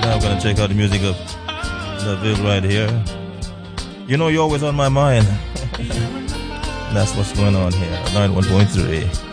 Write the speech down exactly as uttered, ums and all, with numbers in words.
now I'm gonna check out the music of Laville right here. You know you're always on my mind. That's what's going on here. ninety-one point three.